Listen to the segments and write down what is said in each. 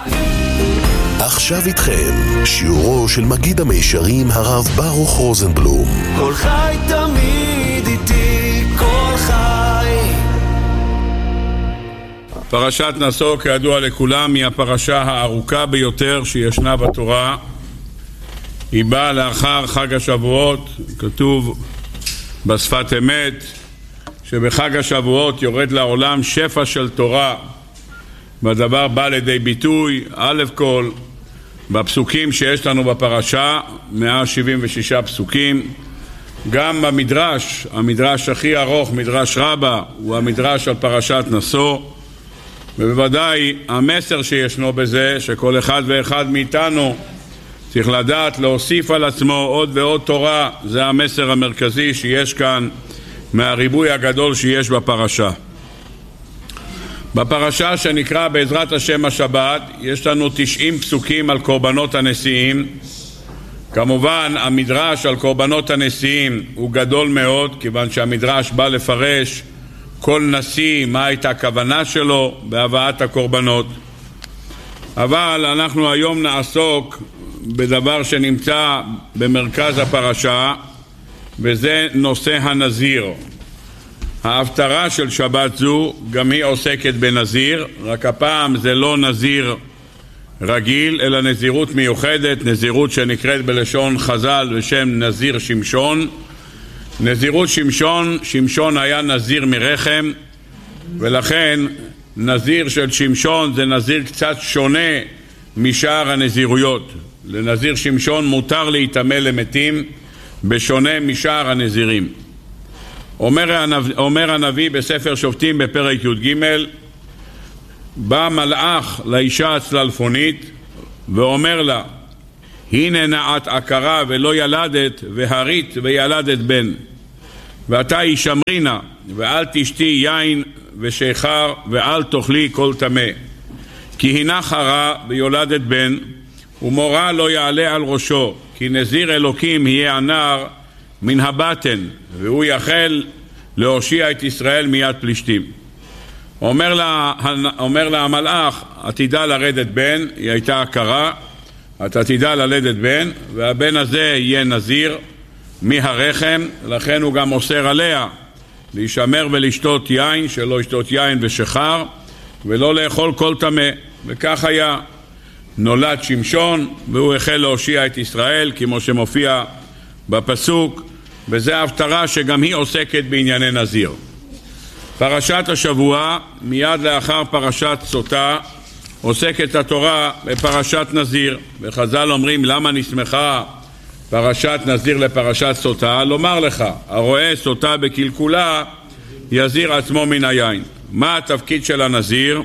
עכשיו איתכם שיעורו של מגיד המישרים הרב ברוך רוזנבלום. כל חי תמיד איתי, כל חי. פרשת נשוא, כידוע לכולם, היא הפרשה הארוכה ביותר שישנה בתורה. היא באה לאחר חג השבועות. כתוב בשפת אמת שבחג השבועות יורד לעולם שפע של תורה, והדבר בא לידי ביטוי א' כל בפסוקים שיש לנו בפרשה, 176 פסוקים. גם במדרש, המדרש הכי ארוך, מדרש רבה, הוא המדרש על פרשת נשוא, ובוודאי המסר שישנו בזה שכל אחד ואחד מאיתנו צריך לדעת להוסיף על עצמו עוד ועוד תורה. זה המסר המרכזי שיש כאן מהריבוי הגדול שיש בפרשה. בפרשה שנקרא בעזרת השם השבת יש לנו 90 פסוקים על קורבנות הנשיאים. כמובן המדרש על קורבנות הנשיאים הוא גדול מאוד, כיוון שהמדרש בא לפרש כל נשיא מה הייתה הכוונה שלו בהבאת הקורבנות. אבל אנחנו היום נעסוק בדבר שנמצא במרכז הפרשה, וזה נושא הנזיר. ההפטרה של שבת זו גם היא עוסקת בנזיר, רק הפעם זה לא נזיר רגיל אלא נזירות מיוחדת, נזירות שנקראת בלשון חז"ל בשם נזיר שמשון. נזירות שמשון, שמשון היה נזיר מרחם, ולכן נזיר של שמשון זה נזיר קצת שונה משאר הנזירויות. לנזיר שמשון מותר להתאמל בשונה משאר הנזירים. אומר הנביא בספר שופטים בפרק י"ג, בא מלאך לאישה הצללפונית ואומר לה, הנה נעת עקרה ולא ילדת, והרית וילדת בן, ואתה הישמרינה, ואל תשתי יין ושיכר, ואל תאכלי כל טמא, כי הנה חרה ויולדת בן, ומורה לא יעלה על ראשו, כי נזיר אלוקים יהיה הנער מן הבטן, והוא יחל להושיע את ישראל מיד פלישתים. אומר לה המלאך, עתידה לרדת בן, היא הייתה עקרה, אתה עתידה ללדת בן, והבן הזה יהיה נזיר מהרחם, לכן הוא גם אוסר עליה להישמר ולשתות יין, שלא ישתות יין ושחר, ולא לאכול כל טמא. וכך היה. נולד שמשון והוא החל להושיע את ישראל כמו שמופיע בפסוק, וזה ההפטרה שגם היא עוסקת בענייני נזיר. פרשת השבוע מיד לאחר פרשת סוטה עוסקת התורה בפרשת נזיר, וחז"ל אומרים למה נסמכה פרשת נזיר לפרשת סוטה? לומר לך, הרואה סוטה בקלקולה יזיר עצמו מן היין. מה התפקיד של הנזיר?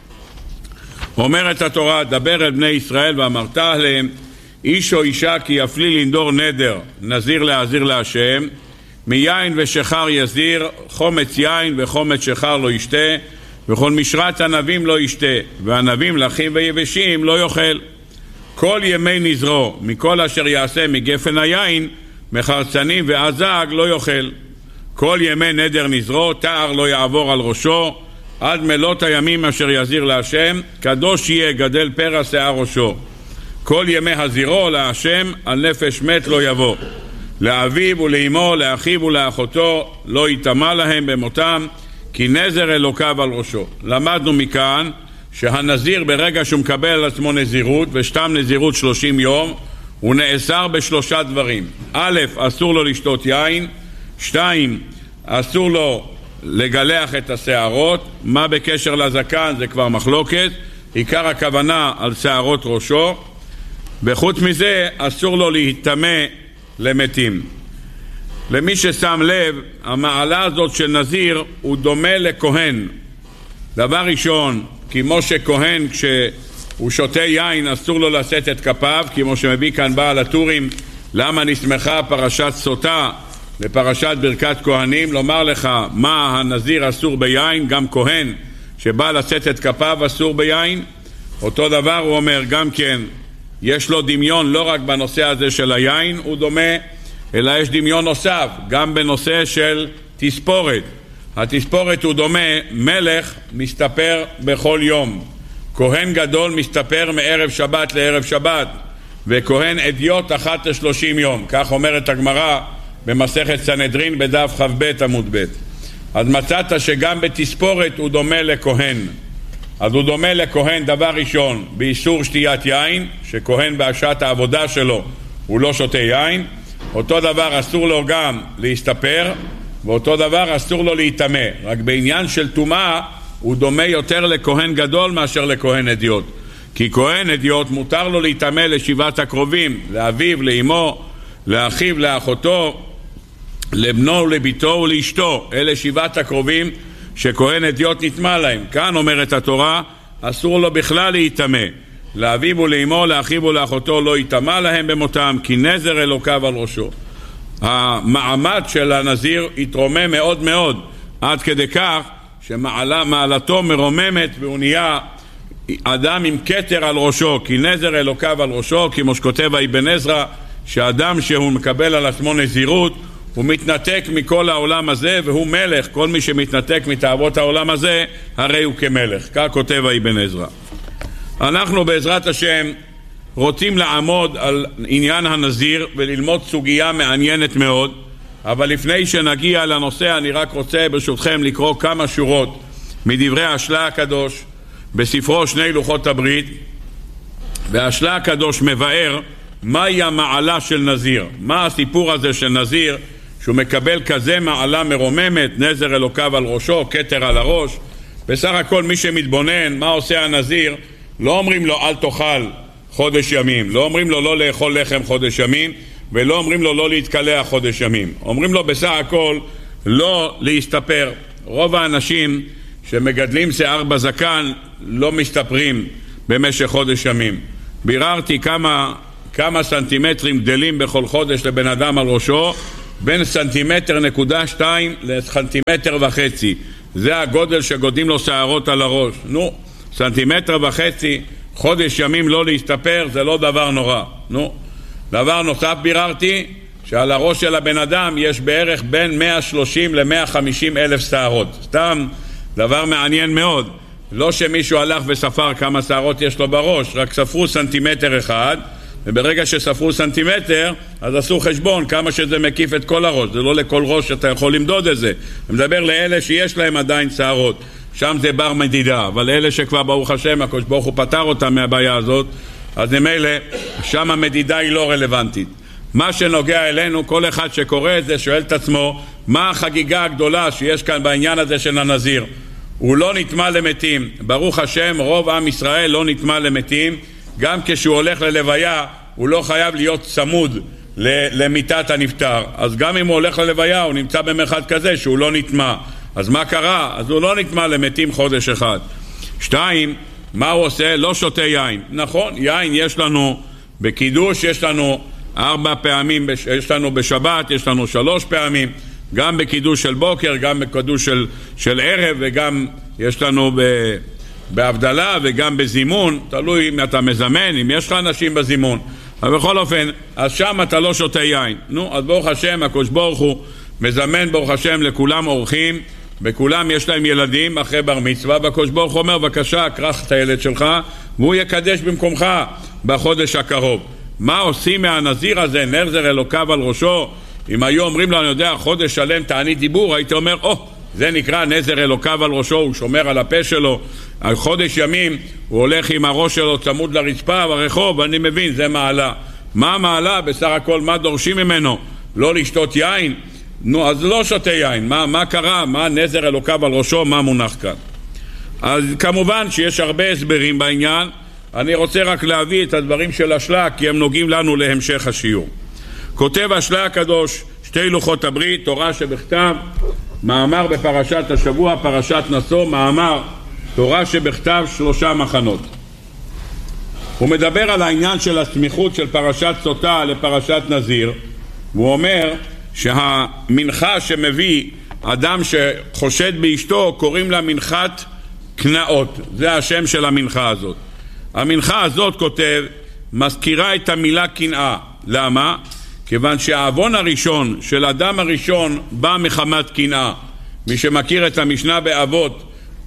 אומרת התורה, דבר אל בני ישראל ואמרת עליהם, איש או אישה כי יפלי לנדור נדר, נזיר להזיר להשם, מיין ושחר יזיר, חומץ יין וחומץ שחר לא ישתה, וכל משרת ענבים לא ישתה, וענבים לחים ויבשים לא יאכל. כל ימי נזרו, מכל אשר יעשה מגפן היין, מחרצנים ועזג לא יאכל. כל ימי נדר נזרו, תער לא יעבור על ראשו, עד מלות הימים אשר יזיר להשם, קדוש יהיה גדל פרע שיער ראשו. כל ימי הזירו להשם, על נפש מת לא יבוא. לאביו ולאמו, לאחיו ולאחותו, לא יטמא להם במותם, כי נזר אלוקיו על ראשו. למדנו מכאן שהנזיר ברגע שהוא מקבל על עצמו נזירות, ושתם נזירות 30 יום, הוא נאסר בשלושה דברים. א', אסור לו לשתות יין. 2, אסור לו לגלח את השערות. מה בקשר לזקן זה כבר מחלוקת, עיקר הכוונה על שערות ראשו. וחוץ מזה אסור לו להיטמא למתים. למי ששם לב, המעלה הזאת של נזיר הוא דומה לכהן. דבר ראשון, כמו שכהן כשהוא שותה יין אסור לו לשאת את כפיו, כמו שמביא כאן בעל הטורים למה נסמכה פרשת סוטה לפרשת ברכת כהנים, לומר לך מה הנזיר אסור ביין. גם כהן שבא לשאת את כפיו אסור ביין. אותו דבר הוא אומר גם כן, יש לו דמיון לא רק בנושא הזה של היין הוא דומה, אלא יש דמיון נוסף גם בנושא של תספורת. התספורת הוא דומה, מלך מסתפר בכל יום. כהן גדול מסתפר מערב שבת לערב שבת, וכהן אדיוט אחת ל30 יום. כך אומרת הגמרא במסכת סנהדרין בדף כ"ב עמוד ב'. אז מצאת שגם בתספורת הוא דומה לכהן. אז הוא דומה לכהן דבר ראשון באיסור שתיית יין, שכהן בשעת העבודה שלו הוא לא שותה יין. אותו דבר אסור לו גם להסתפר, ואותו דבר אסור לו להתאמה. רק בעניין של טומאה הוא דומה יותר לכהן גדול מאשר לכהן אדיוט. כי כהן אדיוט מותר לו להתאמה לשבעת הקרובים, לאביו, לאמו, לאחיו, לאחותו, לבנו ולביתו ולאשתו. אלה שבעת הקרובים שכהן אדיוט נטמא להם. כאן אומרת התורה, אסור לו בכלל להתאמה. לאביו ולאמו, לאחיו ולאחותו לא יטמא להם במותם, כי נזר אלוקיו על ראשו. המעמד של הנזיר יתרומם מאוד מאוד, עד כדי כך שמעלתו מרוממת והוא נהיה אדם עם כתר על ראשו, כי נזר אלוקיו על ראשו, כמו שכותב אבן עזרא, שאדם שהוא מקבל על עצמו נזירות הוא מתנתק מכל העולם הזה והוא מלך. כל מי שמתנתק מתאוות העולם הזה הרי הוא כמלך. כך כותב אבן עזרא. אנחנו בעזרת השם רוצים לעמוד על עניין הנזיר וללמוד סוגיה מעניינת מאוד, אבל לפני שנגיע לנושא אני רק רוצה ברשותכם לקרוא כמה שורות מדברי השלה הקדוש בספרו שני לוחות הברית. והשלה הקדוש מבאר מהי המעלה של נזיר, מה הסיפור הזה של נזיר שהוא מקבל כזה מעלה מרוממת, נזר אלוקיו על ראשו, כתר על הראש. בסך הכל מי שמתבונן מה עושה הנזיר, לא אומרים לו אל תאכל חודש ימים, לא אומרים לו לא לאכול לחם חודש ימים, ולא אומרים לו לא להתקלח חודש ימים. אומרים לו בסך הכל לא להסתפר. רוב האנשים שמגדלים שיער בזקן לא מסתפרים במשך חודש ימים. ביררתי כמה סנטימטרים גדלים בכל חודש לבן אדם על ראשו, בין סנטימטר נקודה 2 לסנטימטר וחצי. זה הגודל שגודלים לו שערות על הראש. סנטימטר וחצי, חודש ימים לא להסתפר, זה לא דבר נורא. דבר נוסף ביררתי, שעל הראש של הבן אדם יש בערך בין 130 ל-150 אלף שערות. סתם דבר מעניין מאוד. לא שמישהו הלך וספר כמה שערות יש לו בראש, רק ספרו סנטימטר אחד, וברגע שספרו סנטימטר אז עשו חשבון כמה שזה מקיף את כל הראש. זה לא לכל ראש שאתה יכול למדוד את זה. אני מדבר לאלה שיש להם עדיין שערות, שם זה בר מדידה. אבל אלה שכבר ברוך השם הקדוש ברוך הוא פתר אותם מהבעיה הזאת, אז ממילא שם המדידה היא לא רלוונטית. מה שנוגע אלינו, כל אחד שקורא את זה שואל את עצמו מה החגיגה הגדולה שיש כאן בעניין הזה של הנזיר. הוא לא נטמא למתים. ברוך השם רוב עם ישראל לא נטמא למתים. גם כשהוא הולך ללוויה הוא לא חייב להיות צמוד למיטת הנפטר. אז גם אם הוא הולך ללוויה הוא נמצא במרחק כזה שהוא לא נטמא. אז מה קרה? אז הוא לא נטמא למתים חודש אחד. 2, מה הוא עושה? לא שותה יין. נכון, יין יש לנו בקידוש, יש לנו 4 פעמים, יש לנו בשבת, יש לנו 3 פעמים, גם בקידוש של בוקר, גם בקידוש של ערב, וגם יש לנו בהבדלה וגם בזימון, תלוי אם אתה מזמן, אם יש לך אנשים בזימון. אבל בכל אופן, אז שם אתה לא שותה יין. אז ברוך השם, הקדוש ברוך הוא מזמן ברוך השם לכולם אורחים, בכולם יש להם ילדים אחרי בר מצווה, והקדוש ברוך הוא אומר בבקשה קרח את הילד שלך והוא יקדש במקומך בחודש הקרוב. מה עושים מהנזיר הזה? נזר אלוקיו על ראשו. אם היו אומרים לו אני יודע חודש שלם תענית דיבור, הייתי אומר זה נקרא נזר אלוקיו על ראשו, הוא שומר על הפה שלו. על חודש ימים הוא הולך עם הראש שלו צמוד לרצפה ברחוב, אני מבין זה מעלה. מה המעלה? בסך הכל מה דורשים ממנו? לא לשתות יין? אז לא שותה יין. מה קרה? מה נזר אלוקיו על ראשו? מה מונח כאן? אז כמובן שיש הרבה הסברים בעניין. אני רוצה רק להביא את הדברים של השלה כי הם נוגעים לנו להמשך השיעור. כותב השלה הקדוש שתי לוחות הברית, תורה שבכתב, מאמר בפרשת השבוע, פרשת נשוא, מאמר תורה שבכתב 3 מחנות. הוא מדבר על העניין של הסמיכות של פרשת סוטה לפרשת נזיר, והוא אומר שהמנחה שמביא אדם שחושד באשתו קוראים לה מנחת קנאות. זה השם של המנחה הזאת. המנחה הזאת, כותב, מזכירה את המילה קנאה. למה? כיוון שהעוון הראשון של אדם הראשון בא מחמת קנאה. מי שמכיר את המשנה באבות,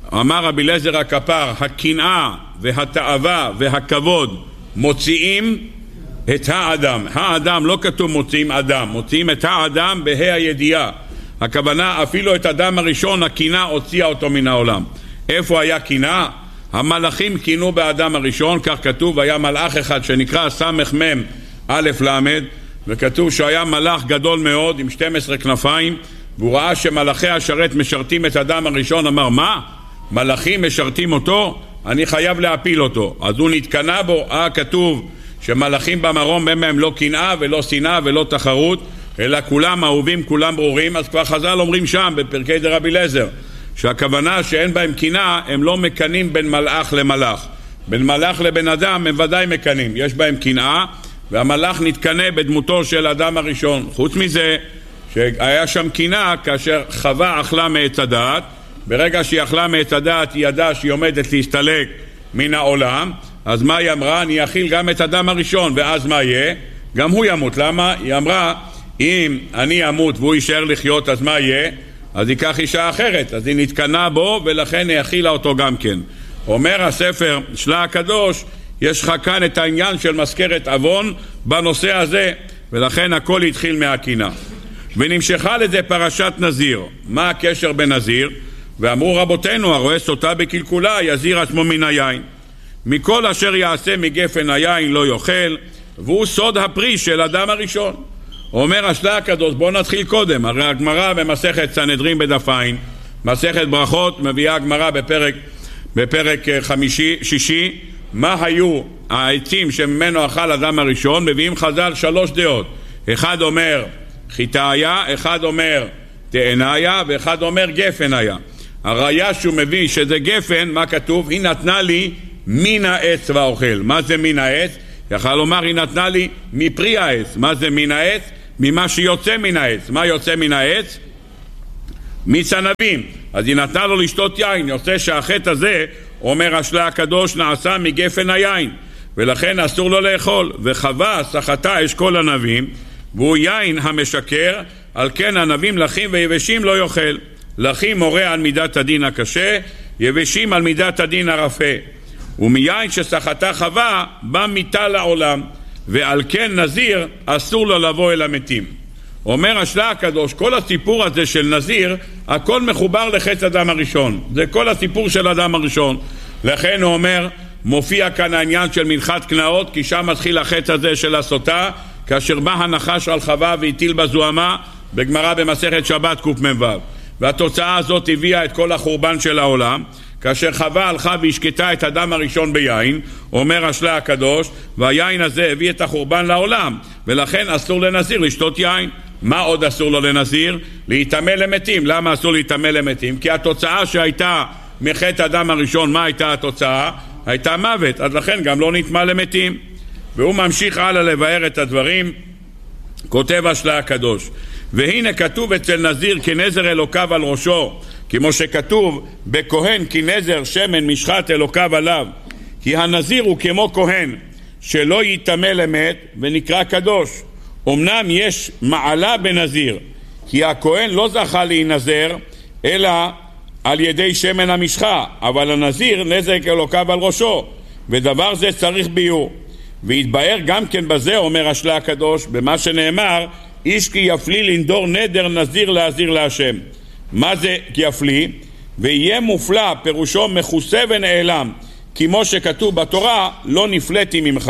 אמר רבי אליעזר הכפר, הקנאה והתאווה והכבוד מוציאים את האדם. האדם לא כתוב מוציאים אדם, מוציאים את האדם בה"א הידיעה. הכוונה אפילו את אדם הראשון הקנאה הוציאה אותו מן העולם. איפה היה קנאה? המלאכים קינו באדם הראשון, כך כתוב, היה מלאך אחד שנקרא סמ"ם א' ל', וכתוב שהיה מלאך גדול מאוד עם 12 כנפיים, והוא ראה שמלאכי השרת משרתים את אדם הראשון, אמר מה? מלאכים משרתים אותו? אני חייב להפיל אותו. אז הוא נתקנה בו. כתוב שמלאכים במרום הם לא קנאה ולא שנאה ולא תחרות, אלא כולם אהובים, כולם ברורים. אז כבר חז"ל אומרים שם בפרקי דרבי אליעזר שהכוונה שאין בהם קנאה, הם לא מקנים בין מלאך למלאך. בין מלאך לבן אדם הם ודאי מקנים, יש בהם קנאה, והמלאך נתקנה בדמותו של אדם הראשון. חוץ מזה שהיה שם קנאה כאשר חווה אכלה מעץ הדעת. ברגע שהיא אכלה מעץ הדעת היא ידעה שהיא עומדת להסתלק מן העולם, אז מה היא אמרה? אני אכיל גם את אדם הראשון, ואז מה יהיה? גם הוא ימות. למה? היא אמרה אם אני אמות והוא יישאר לחיות אז מה יהיה? אז ייקח אישה אחרת. אז היא נתקנה בו ולכן היא אכילה אותו גם כן. אומר הספר שלה הקדוש, יש לך כאן את העניין של מזכרת עוון בנושא הזה, ולכן הכל התחיל מהקנאה. ונמשכה לזה פרשת נזיר. מה הקשר בנזיר? ואמרו רבותינו, הרואה סוטה בקלקולה יזיר עצמו מן היין. מכל אשר יעשה מגפן היין לא יאכל, והוא סוד הפרי של אדם הראשון. אומר השלה הקדוש, בוא נתחיל קודם. הרי הגמרא במסכת סנהדרין בדף ע', מסכת ברכות, מביאה הגמרא בפרק שישי, מה היו העצים שממנו אכל אדם הראשון. מביאים חז"ל 3 דעות. אחד אומר חיטאיה, אחד אומר תאניה, ואחד אומר גפן היה. הראיה שהוא מביא שזה גפן, מה כתוב? היא נתנה לי מן העץ ואוכל. מה זה מן העץ? יכל לומר היא נתנה לי מפרי העץ. מה זה מן העץ? ממה שיוצא מן העץ. מה יוצא מן העץ? מצנבים. אז היא נתנה לו לשתות יין. יוצא שהחטא הזה, אומר השלה הקדוש, נעשה מגפן היין, ולכן אסור לו לאכול. וחווה סחטה אשכול ענבים, והוא יין המשקר, על כן ענבים לחים ויבשים לא יאכל. לחים מורה על מידת הדין הקשה, יבשים על מידת הדין הרפה. ומיין שסחטה חווה בא מיתה לעולם, ועל כן נזיר אסור לו לבוא אל המתים. אומר השלה הקדוש, כל הסיפור הזה של נזיר, הכל מחובר לחטא אדם הראשון. זה כל הסיפור של אדם הראשון. לכן הוא אומר, מופיע כאן העניין של מנחת קנאות, כי שם מתחיל החטא הזה של הסוטה, כאשר בא הנחש על חווה והטיל בזוהמה, בגמרא במסכת שבת קמ"ו. והתוצאה הזאת הביאה את כל החורבן של העולם. כאשר חווה הלכה והשקטה את אדם הראשון ביין, אומר השלה הקדוש, והיין הזה הביא את החורבן לעולם, ולכן אסור לנזיר לשתות יין. מה עוד אסור לו לנזיר? להיטמא למתים. למה אסור להיטמא למתים? כי התוצאה שהייתה מחטא אדם הראשון, מה הייתה התוצאה? הייתה מוות, אז לכן גם לא נטמא למתים. והוא ממשיך הלאה לבאר את הדברים. כותב השלה הקדוש, והנה כתוב אצל נזיר כנזר אלוקיו על ראשו, כמו שכתוב בכהן כי נזר שמן משחת אלוקיו עליו. כי הנזיר הוא כמו כהן שלא יטמא למת ונקרא קדוש. אמנם יש מעלה בנזיר, כי הכהן לא זכה להינזר אלא על ידי שמן המשחה, אבל הנזיר נזר אלוקיו על ראשו, ודבר זה צריך ביור. והתבאר גם כן בזה, אומר השלה הקדוש, במה שנאמר, איש כי יפלי לנדור נדר נזיר להזיר להשם. מה זה כי יפלי? ויהיה מופלא, פירושו מכוסה ונעלם, כמו שכתוב בתורה, לא נפלאתי ממך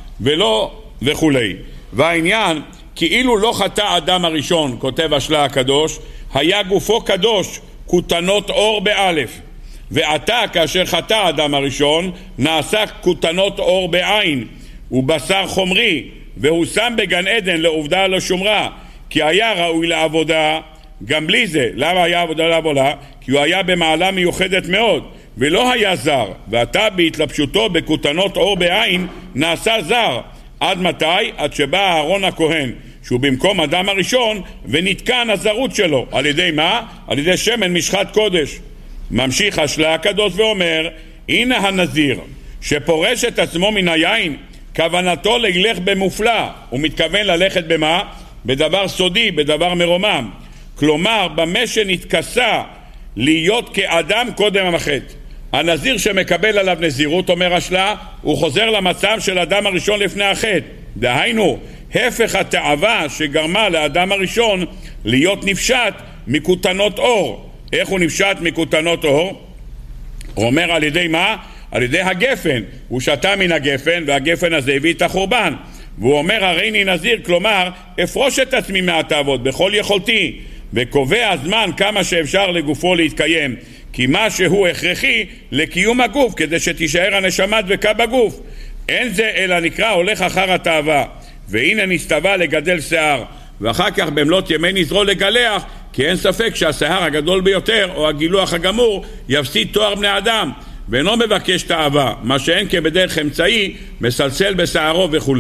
ולא וכולי. והעניין, כאילו לא חטא אדם הראשון, כותב השלה הקדוש, היה גופו קדוש, כותנות אור באלף. ועתה כאשר חטא אדם הראשון, נעשה כותנות אור בעין, ובשר חומרי, והוא שם בגן עדן לעובדה לשומרה, כי היה ראוי לעבודה גם בלי זה. למה היה עבודה לעבודה? כי הוא היה במעלה מיוחדת מאוד, ולא היה זר, ועתה בהתלבשותו בכותנות אור בעין נעשה זר. עד מתי? עד שבא אהרון הכהן, שהוא במקום אדם הראשון, ונתקן הזרות שלו. על ידי מה? על ידי שמן משחת קודש. ממשיך השלה הקדוש ואומר, הנה הנזיר שפורש את עצמו מן היין, כוונתו ללך במופלא. הוא מתכוון ללכת במה? בדבר סודי, בדבר מרומם. כלומר, במה שנתכסה להיות כאדם קודם החטא. הנזיר שמקבל עליו נזירות, אומר השלה, הוא חוזר למצב של אדם הראשון לפני החטא. דהיינו, הפך התאווה שגרמה לאדם הראשון להיות נפשט מכותנות אור. איך הוא נפשט מכותנות אור? הוא אומר על ידי מה? על ידי הגפן. הוא שתה מן הגפן, והגפן הזה הביא את החורבן. והוא אומר הריני נזיר, כלומר אפרוש את עצמי מהתאוות בכל יכולתי, וקובע הזמן כמה שאפשר לגופו להתקיים, כי מה שהוא הכרחי לקיום הגוף, כדי שתישאר הנשמה דבקה בגוף. אין זה אלא נקרא הולך אחר התאווה. והנה נסתווה לגדל שיער, ואחר כך במלות ימי נזרו לגלח, כי אין ספק שהשיער הגדול ביותר או הגילוח הגמור יפסיד תואר בני אדם, ואינו מבקש תאווה, מה שאין כבדרך אמצעי מסלסל בשערו וכו'.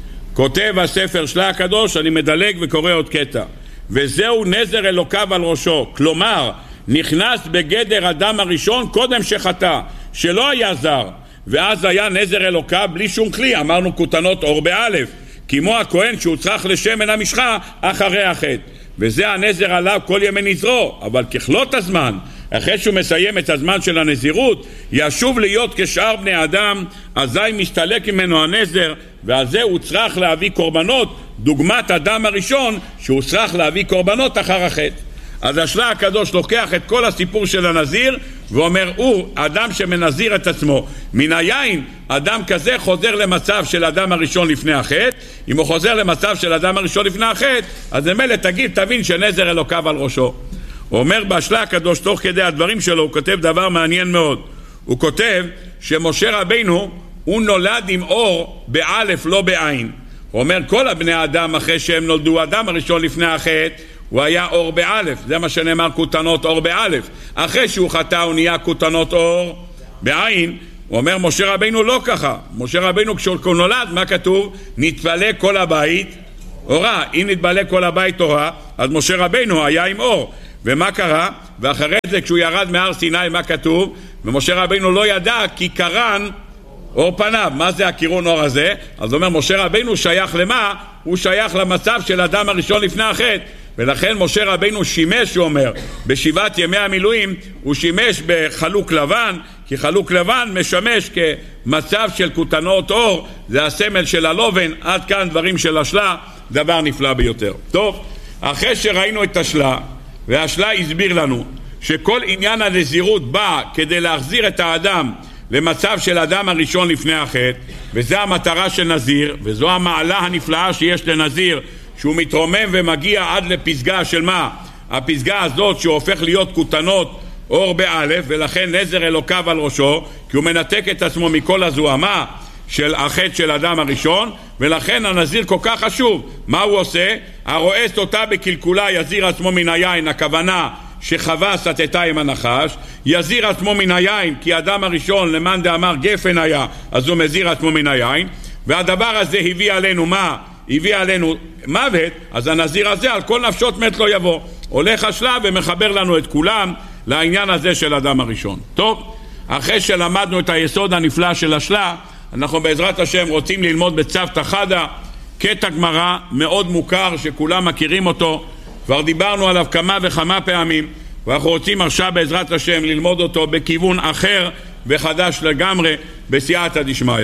כותב הספר שלה הקדוש, אני מדלג וקורא עוד קטע, וזהו נזר אלוקיו על ראשו, כלומר נכנס בגדר אדם הראשון קודם שחטא, שלא היה זר, ואז היה נזר אלוקיו בלי שום כלי, אמרנו כותנות אור באלף, כמו הכהן שהוא צריך לשמן המשחה אחרי החטא, וזה הנזר עליו כל ימי נזרו. אבל ככלות הזמן, אחרי שהוא מסיים את הזמן של הנזירות, ישוב להיות כשאר בני אדם, אזי מסתלק ממנו הנזר, ועל זה הוא צריך להביא קורבנות, דוגמת אדם הראשון שהוא צריך להביא קורבנות אחר החטא. אז השלה הקדוש לוקח את כל הסיפור של הנזיר ואומר, הוא אדם שמנזיר את עצמו מן היין, אדם כזה חוזר למצב של אדם הראשון לפני החטא. אם הוא חוזר למצב של אדם הראשון לפני החטא, אז ממילא תבין שנזר אלוקיו על ראשו. הוא אומר בהשלה הקדוש, תוך כדי הדברים שלו, הוא כותב דבר מעניין מאוד. הוא כותב שמשה רבינו הוא נולד עם אור באלף לא בעין. הוא אומר כל הבני האדם אחרי שהם נולדו, אדם הראשון לפני החטא הוא היה אור באלף, זה מה שנאמר כותנות אור באלף. אחרי שהוא חטא הוא נהיה כותנות אור בעין. הוא אומר משה רבינו לא ככה. משה רבינו כשהוא נולד, מה כתוב? נתבלה כל הבית אורה. אם נתבלה כל הבית אורה, אז משה רבינו היה עם אור. ומה קרה? ואחרי זה כשהוא ירד מהר סיני, מה כתוב? ומשה רבינו לא ידע כי קרן אור פניו. מה זה הקירון אור הזה? אז אומר משה רבינו שייך למה? הוא שייך למצב של אדם הראשון לפני החטא. ולכן משה רבינו שימש, הוא אומר, בשבעת ימי המילואים הוא שימש בחלוק לבן, כי חלוק לבן משמש כמצב של כותנות אור, זה הסמל של הלובן. עד כאן דברים של השלה, דבר נפלא ביותר. טוב, אחרי שראינו את השלה, והשלה הסביר לנו שכל עניין הנזירות בא כדי להחזיר את האדם למצב של אדם הראשון לפני החטא, וזה המטרה של נזיר, וזו המעלה הנפלאה שיש לנזיר, שהוא מתרומם ומגיע עד לפסגה של מה? הפסגה הזאת שהוא הופך להיות כותנות אור באלף, ולכן נזר אלוקיו על ראשו, כי הוא מנתק את עצמו מכל הזוהמה של החטא של אדם הראשון, ולכן הנזיר כל כך חשוב. מה הוא עושה? הרועס אותה בקלקולה יזיר עצמו מן היין, הכוונה שחווה סטתה עם הנחש, יזיר עצמו מן היין, כי אדם הראשון למאן דאמר גפן היה, אז הוא מזיר עצמו מן היין, והדבר הזה הביא עלינו מה? הביא עלינו מוות. אז הנזיר הזה על כל נפשות מת לא יבוא. הולך השלה ומחבר לנו את כולם לעניין הזה של אדם הראשון. טוב, אחרי שלמדנו את היסוד הנפלא של השלה, אנחנו בעזרת השם רוצים ללמוד בצוותא חדא קטע גמרא מאוד מוכר שכולם מכירים אותו, כבר דיברנו עליו כמה וכמה פעמים, ואנחנו רוצים עכשיו בעזרת השם ללמוד אותו בכיוון אחר וחדש לגמרי בסייעתא דשמיא.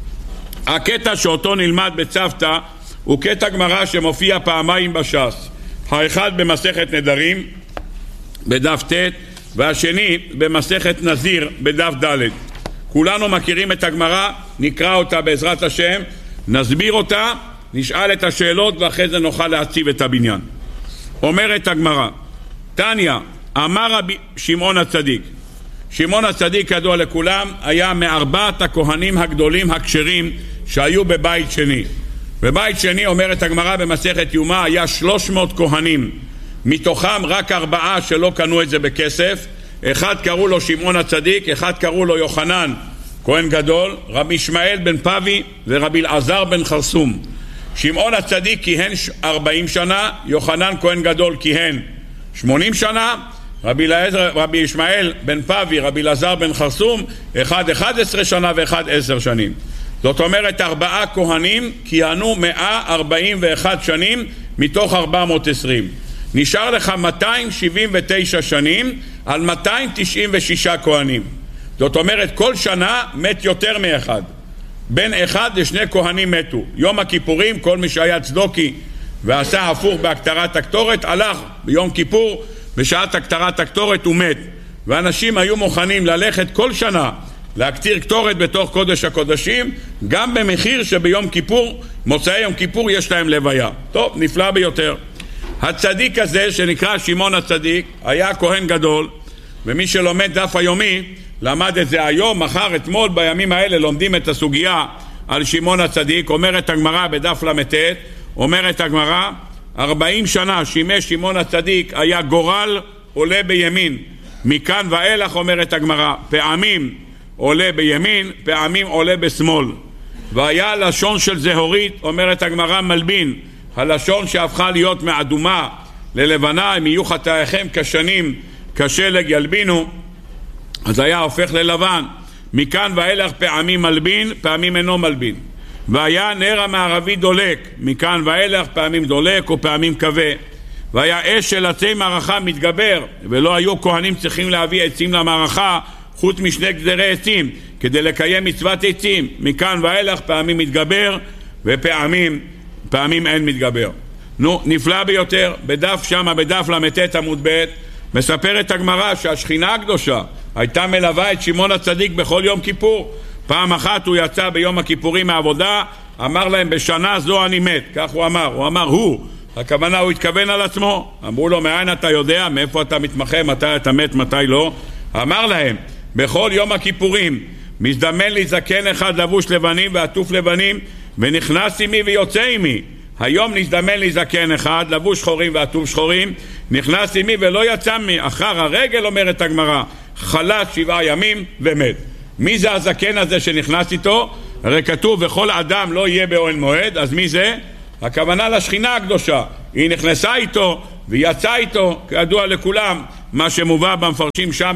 הקטע שאותו נלמד בצוותא הוא קטע גמרא שמופיע פעמיים בש"ס, האחד במסכת נדרים בדף ט' והשני במסכת נזיר בדף ד'. כולנו מכירים את הגמרא, נקרא אותה בעזרת השם, נסביר אותה, נשאל את השאלות ואחרי זה נוכל להציב את הבניין. אומרת הגמרא, תניא, אמר רבי שמעון הצדיק. שמעון הצדיק ידוע לכולם, היה מארבעת הכהנים הגדולים הכשרים שהיו בבית שני. בבית שני, אומרת הגמרא במסכת יומא, היה 300 כהנים, מתוכם רק 4 שלא קנו את זה בכסף. אחד קראו לו שמעון הצדיק, אחד קראו לו יוחנן כהן גדול, רבי ישמעאל בן פבי ורבי אלעזר בן חרסום. שמעון הצדיק כיהן 40 שנה, יוחנן כהן גדול כיהן 80 שנה, רבי ישמעאל בן פבי, רבי אלעזר בן חרסום, אחד 11 שנה ואחד 10 שנים. זאת אומרת 4 כהנים כיהנו 141 שנים מתוך 420. נשאר לך 279 שנים על 296 כהנים. זאת אומרת, כל שנה מת יותר מאחד. בין אחד לשני כהנים מתו. יום הכיפורים, כל מי שהיה צדוקי ועשה הפוך בהקטרת הקטורת, הלך ביום כיפור, בשעת הקטרת הקטורת הוא מת. ואנשים היו מוכנים ללכת כל שנה להקטיר קטורת בתוך קודש הקודשים, גם במחיר שביום כיפור, מוצאי יום כיפור, יש להם לוויה. טוב, נפלא ביותר. הצדיק הזה שנקרא שמעון הצדיק היה כהן גדול, ומי שלומד דף היומי למד את זה היום, מחר, אתמול, בימים האלה לומדים את הסוגיה על שמעון הצדיק. אומרת הגמרא בדף למ"ט, אומרת הגמרא, 40 שנה שימש שמעון הצדיק, היה גורל עולה בימין. מכאן ואילך, אומרת הגמרא, פעמים עולה בימין, פעמים עולה בשמאל. והיה לשון של זהורית, אומרת הגמרא, מלבין, הלשון שהפכה להיות מאדומה ללבנה, אם יהיו חטאיכם כשנים כשלג ילבינו, אז היה הופך ללבן. מכאן ואילך פעמים מלבין, פעמים אינו מלבין. והיה נר המערבי דולק, מכאן ואילך פעמים דולק ופעמים כבה. והיה אש של עצי מערכה מתגבר, ולא היו כהנים צריכים להביא עצים למערכה חוץ משני גדרי עצים כדי לקיים מצוות עצים. מכאן ואילך פעמים מתגבר ופעמים אין מתגבר. נו, נפלא ביותר. בדף שמה, בדף למ"ט עמוד ב', מספרת הגמרא שהשכינה הקדושה הייתה מלווה את שמעון הצדיק בכל יום כיפור. פעם אחת הוא יצא ביום הכיפורים מהעבודה, אמר להם, בשנה זו אני מת. כך הוא אמר, הכוונה, הוא התכוון על עצמו. אמרו לו, מאין אתה יודע, מאיפה אתה מתמחה, מתי אתה מת, מתי לא? אמר להם, בכל יום הכיפורים מזדמן לי זקן אחד לבוש לבנים ועטוף לבנים, ונכנס עמי ויוצא עמי. היום נזדמן לי זקן אחד לבוש שחורים ועטוף שחורים, נכנס עמי ולא יצא מי. אחר הרגל, אומרת הגמרא, חלש 7 ימים ומת. מי זה הזקן הזה שנכנס איתו? הרי כתוב וכל אדם לא יהיה באוהל מועד. אז מי זה? הכוונה לשכינה הקדושה. היא נכנסה איתו ויצאה איתו, כידוע לכולם מה שמובא במפרשים שם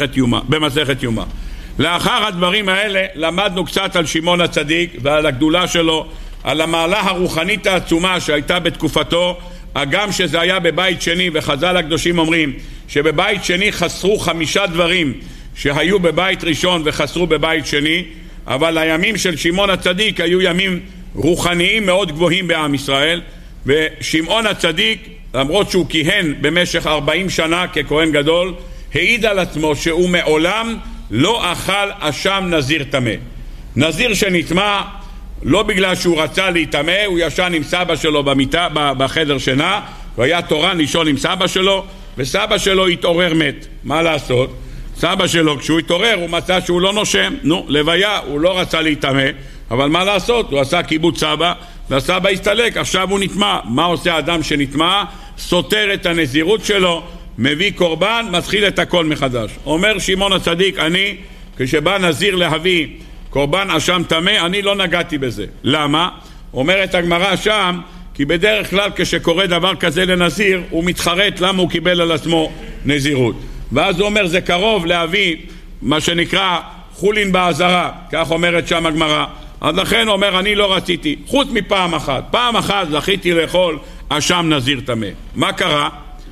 במסכת יומא. לאחר הדברים האלה למדנו קצת על שמעון הצדיק ועל הגדולה שלו, על המעלה הרוחנית העצומה שהייתה בתקופתו, הגם שזה היה בבית שני, וחז"ל הקדושים אומרים שבבית שני חסרו 5 דברים שהיו בבית ראשון וחסרו בבית שני. אבל הימים של שמעון הצדיק היו ימים רוחניים מאוד גבוהים בעם ישראל. ושמעון הצדיק, למרות שהוא כיהן במשך 40 שנה ככהן גדול, העיד על עצמו שהוא מעולם לא אכל אשם נזיר טמא. נזיר שנטמא לא בגלל שהוא רצה להתאמה, הוא ישן עם סבא שלו במיטה, בחדר שינה, והיה תורן לישון עם סבא שלו, וסבא שלו התעורר מת. מה לעשות? סבא שלו כשהוא התעורר הוא מצא שהוא לא נושם. לוויה, הוא לא רצה להתאמה, אבל מה לעשות? הוא עשה קיבוץ סבא, והסבא הסתלק, עכשיו הוא נטמא. מה עושה אדם שנטמא? סותר את הנזירות שלו, מביא קורבן, מתחיל את הכל מחדש. אומר שמעון הצדיק, אני, כשבא נזיר להביא קורבן אשם טמא, אני לא נגעתי בזה. למה? אומרת הגמרא שם, כי בדרך כלל כשקורה דבר כזה לנזיר, הוא מתחרט למה הוא קיבל על עצמו נזירות. ואז הוא אומר, זה קרוב להביא מה שנקרא חולין בעזרה, כך אומרת שם הגמרא. אז לכן הוא אומר, אני לא רציתי, חוץ מפעם אחת. פעם אחת זכיתי לאכול אשם נזיר טמא. מה קרה?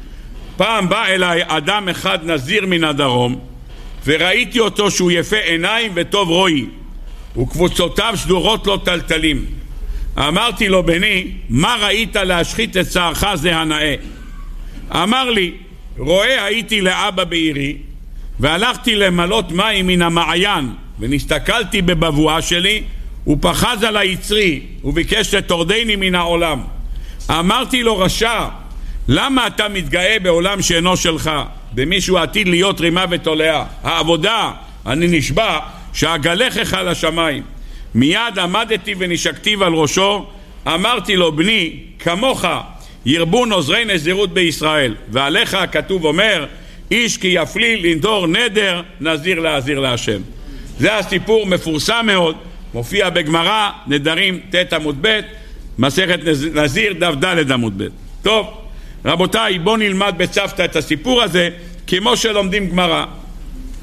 פעם בא אליי אדם אחד נזיר מן הדרום, וראיתי אותו שהוא יפה עיניים וטוב רואי, וקבוצותיו סדורות לו טלטלים. אמרתי לו, בני, מה ראית להשחית את שערך זה הנאה? אמר לי, רואה הייתי לאבא בעירי, והלכתי למלות מים מן המעיין, ונסתכלתי בבבואה שלי, הוא פחז על היצרי, וביקש לטורדני מן העולם. אמרתי לו, רשע, למה אתה מתגאה בעולם שאינו שלך, במישהו עתיד להיות רימה ותולעה? העבודה, אני נשבע, שאגלחך על השמיים. מיד עמדתי ונשקתיו על ראשו, אמרתי לו, בני, כמוך ירבו נוזרי נזירות בישראל, ועליך הכתוב אומר, איש כי יפליל לנדור נדר, נזיר להזיר להשם. זה הסיפור מפורסם מאוד, מופיע בגמרא, נדרים ת' עמוד ב', מסכת נזיר דף ד' עמוד ב'. טוב, רבותיי, בואו נלמד בצוותא את הסיפור הזה כמו שלומדים גמרא.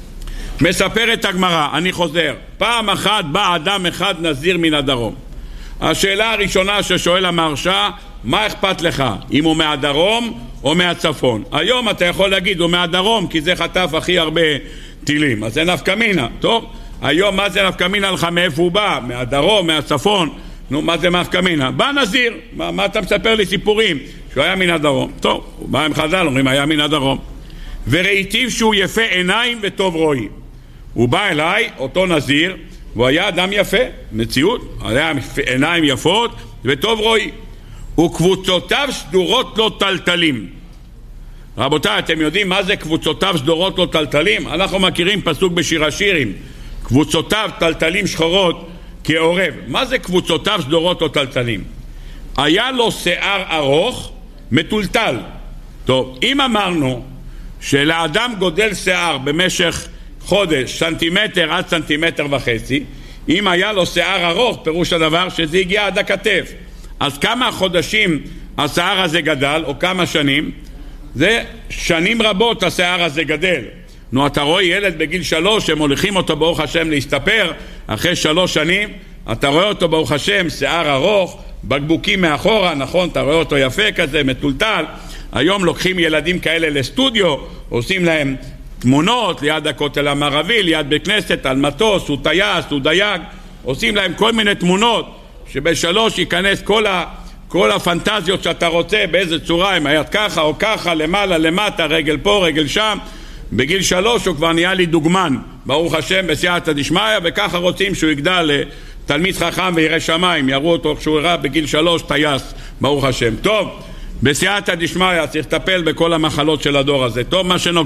מספרת הגמרא, אני חוזר, פעם אחת בא אדם אחד נזיר מן הדרום. השאלה הראשונה ששואל המהרש"א, מה אכפת לך, אם הוא מהדרום או מהצפון? היום אתה יכול להגיד הוא מהדרום כי זה חטף הכי הרבה טילים, אז זה נפקא מינה. טוב, היום מה זה נפקא מינה לך, מאיפה הוא בא, מהדרום, מהצפון? נו, מה זה נפקא מינה? בא נזיר, מה אתה מספר לי סיפורים שהוא היה מן הדרום? טוב, הוא בא עם חז"ל, אומרים היה מן הדרום. וראיתיו שהוא יפה עיניים וטוב רואי. הוא בא אליי, אותו נזיר, והוא היה אדם יפה, מציאות, היה עיניים יפות וטוב רואי. וקבוצותיו סדורות לו טלטלים. רבותיי, אתם יודעים מה זה קבוצותיו סדורות לו טלטלים? אנחנו מכירים פסוק בשיר השירים, קבוצותיו טלטלים שחורות כעורב. מה זה קבוצותיו סדורות לו טלטלים? היה לו שיער ארוך מטולטל. טוב, אם אמרנו שלאדם גודל שיער במשך חודש סנטימטר עד סנטימטר וחצי, אם היה לו שיער ארוך, פירוש הדבר שזה הגיע עד הכתף. אז כמה חודשים השיער הזה גדל, או כמה שנים? זה שנים רבות השיער הזה גדל. נו, אתה רואה ילד בגיל 3, הם הולכים אותו ברוך השם להסתפר, אחרי 3 שנים, אתה רואה אותו ברוך השם, שיער ארוך, בקבוקים מאחורה, נכון, אתה רואה אותו יפה כזה, מטולטל. היום לוקחים ילדים כאלה לסטודיו, עושים להם תמונות ליד הכותל המערבי, ליד בית כנסת, על מטוס, הוא טייס, הוא דייג, עושים להם כל מיני תמונות, שב3 ייכנס כל הפנטזיות שאתה רוצה, באיזה צורה, אם היה ככה או ככה, למעלה, למטה, רגל פה, רגל שם. בגיל 3 הוא כבר נהיה לי דוגמן, ברוך השם, בסייעתא דשמיא, וככה רוצים שהוא יגדל לתלמיד חכם וירא שמיים, יראו אותו כשהוא הראה בגיל 3 טייס, ברוך השם. טוב, בסייעתא דשמיא צריך לטפל בכל המחלות של הדור הזה. טוב,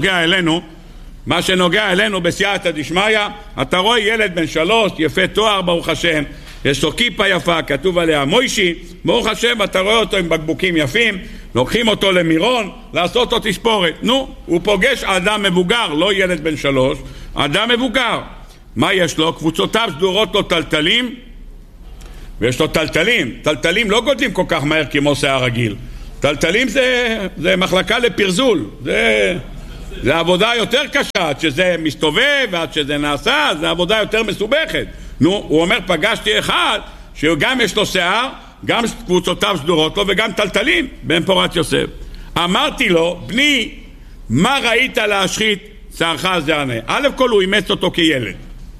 מה שנוגע אלינו בסייעתא דשמיא, אתה רואה ילד בן 3, יפה תואר, ברוך השם, יש לו כיפה יפה, כתוב עליה מוישי, ברוך השם, אתה רואה אותו עם בקבוקים יפים, לוקחים אותו למירון, לעשות לו תספורת. נו, הוא פוגש אדם מבוגר, לא ילד בן 3, אדם מבוגר. מה יש לו? קבוצותיו סדורות לו טלטלים, ויש לו טלטלים. טלטלים לא גודלים כל כך מהר כמו שיער רגיל. טלטלים זה מחלקה לפרזול, זה עבודה יותר קשה, עד שזה מסתובב ועד שזה נעשה, זה עבודה יותר מסובכת. נו, הוא אומר, פגשתי אחד שגם יש לו שיער, גם קבוצותיו סדורות לו וגם טלטלים, בן פורת יוסף. אמרתי לו, בני, מה ראית להשחית שערך זה ענה? א' כל הוא אימץ אותו כילד.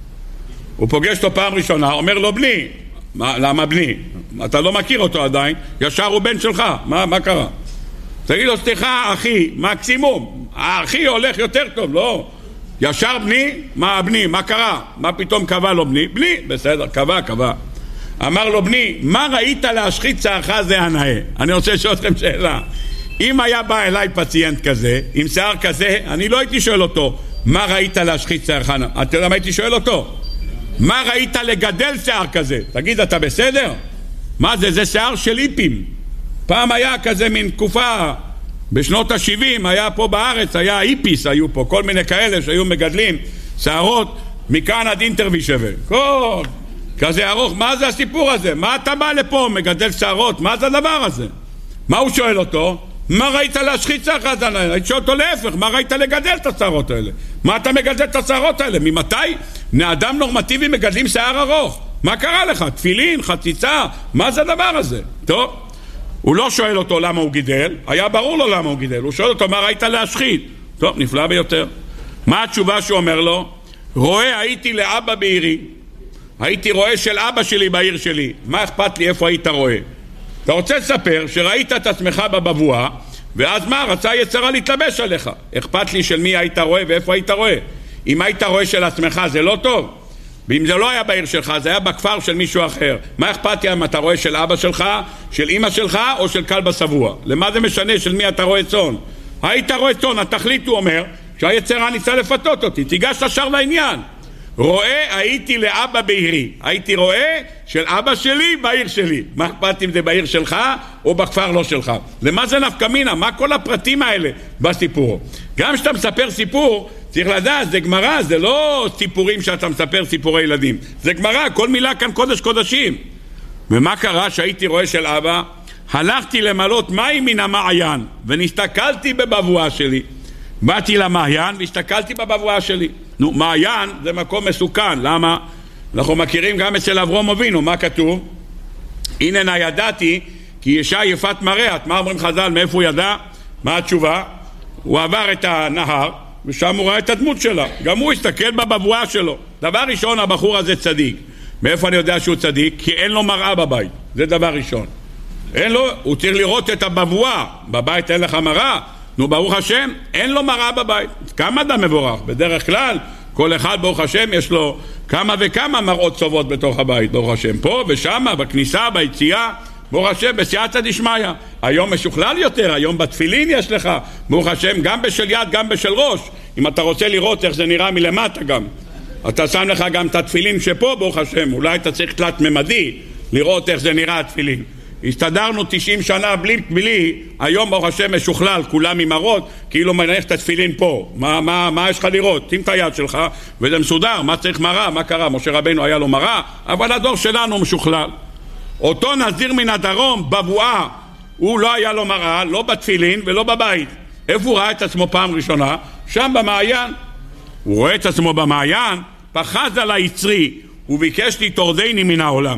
הוא פוגש אותו פעם ראשונה, אומר לו, בני. למה בני? אתה לא מכיר אותו עדיין, ישר הוא בן שלך, מה קרה? תגיד לו, סליחה אחי, מקסימום, האחי הולך יותר טוב, לא? ישר בני? מה בני? מה קרה? מה פתאום קבע לו בני? בני, בסדר, קבע. אמר לו, בני, מה ראית להשחית שערך זה הנאה? אני רוצה לשאול אתכם שאלה. אם היה בא אליי פציינט כזה, עם שיער כזה, אני לא הייתי שואל אותו, מה ראית להשחית שערך? אתה יודע מה הייתי שואל אותו? מה ראית לגדל שיער כזה? תגיד, אתה בסדר? מה זה? זה שיער של היפים. פעם היה כזה מין תקופה, בשנות ה-70 היה פה בארץ, היה היפיס, היו פה כל מיני כאלה שהיו מגדלים שערות מכאן עד אינטרווי שווה. כל כזה ארוך, מה זה הסיפור הזה? מה אתה בא לפה, מגדל שערות? מה זה הדבר הזה? מה הוא שואל אותו? מה ראית להשחית שערך? הייתי שואל אותו להפך, מה ראית לגדל את השערות האלה? מה אתה מגדל את השערות האלה? ממתי? אדם נורמטיבי מגדלים שיער ארוך. מה קרה לך? תפילין, חציצה, מה זה הדבר הזה? טוב, הוא לא שואל אותו למה הוא גידל, היה ברור לו למה הוא גידל, הוא שואל אותו מה ראית להשחית? טוב, נפלא ביותר. מה התשובה שהוא אומר לו? רואה הייתי לאבא בעירי, הייתי רואה של אבא שלי בעיר שלי, מה אכפת לי איפה היית רואה? אתה רוצה לספר שראית את עצמך בבבואה, ואז מה? רצה יצרה להתלבש עליך. אכפת לי של מי היית רואה ואיפה היית רואה. אם היית רואה של עצמך זה לא טוב, ואם זה לא היה בעיר שלך, זה היה בכפר של מישהו אחר. מה אכפת לי אם אתה רואה של אבא שלך, של אמא שלך או של כלב השבוע? למה זה משנה של מי אתה רואה צאן? היית רואה צאן, התכלית הוא אומר שהיצרה ניסה לפתות אותי, תיגש ישר לעניין. רואה הייתי לאבא בעירי, הייתי רואה של אבא שלי בעיר שלי. מה אכפת אם זה בעיר שלך או בכפר לא שלך? למה זה נפקא מינה? מה כל הפרטים האלה בסיפור? גם כשאתה מספר סיפור צריך לדעת, זה גמרא, זה לא סיפורים שאתה מספר סיפורי ילדים, זה גמרא, כל מילה כאן קודש קודשים. ומה קרה שהייתי רואה של אבא? הלכתי למלות מים מן המעיין ונסתכלתי בבבואה שלי. באתי למעיין והסתכלתי בבבואה שלי. נו, מעיין זה מקום מסוכן, למה? אנחנו מכירים גם אצל אברהם אבינו, מה כתוב? הנה ידעתי כי אישה יפת מראה. מה אומרים חז"ל? מאיפה הוא ידע? מה התשובה? הוא עבר את הנהר ושם הוא ראה את הדמות שלה, גם הוא הסתכל בבבואה שלו. דבר ראשון, הבחור הזה צדיק. מאיפה אני יודע שהוא צדיק? כי אין לו מראה בבית, זה דבר ראשון. אין לו, הוא צריך לראות את הבבואה. בבית אין לך מראה? נו, ברוך השם, אין לו מראה בבית. כמה אדם מבורך? בדרך כלל כל אחד ברוך השם יש לו כמה וכמה מראות טובות בתוך הבית, ברוך השם, פה ושם, בכניסה, ביציאה, ברוך השם, בסייעתא דשמיא. היום משוכלל יותר, היום בתפילין יש לך, ברוך השם, גם בשל יד, גם בשל ראש. אם אתה רוצה לראות איך זה נראה מלמטה גם, אתה שם לך גם את התפילין שפה, ברוך השם. אולי אתה צריך תלת ממדי לראות איך זה נראה התפילין. הסתדרנו 90 שנה בלי, היום ברוך השם משוכלל, כולם עם מראות, כאילו מניח את התפילין פה. מה יש לך לראות? שים את היד שלך וזה מסודר. מה צריך מראה? מה קרה? משה רבנו היה לו מראה, אבל הדור שלנו משוכלל. אותו נזיר מן הדרום, בבואה, הוא לא היה לו מראה, לא בתפילין ולא בבית. איפה הוא ראה את עצמו פעם ראשונה? שם במעיין. הוא רואה את עצמו במעיין, פחז על היצרי, וביקש לי תורדני מן העולם.